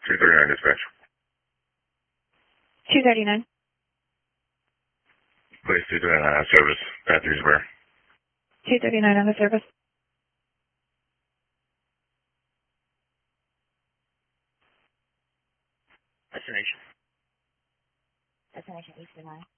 239 dispatch. 239. Place 239 service, Matthews Square. 239 on the service. Destination. Destination East Line.